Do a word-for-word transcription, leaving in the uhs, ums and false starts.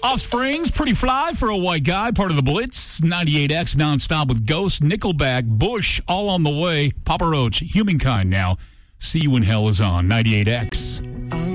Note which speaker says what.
Speaker 1: Offspring's Pretty Fly for a White Guy, part of the Blitz. ninety-eight X nonstop with Ghost, Nickelback, Bush, all on the way. Papa Roach, Humankind now. See You When Hell Is On, ninety-eight X.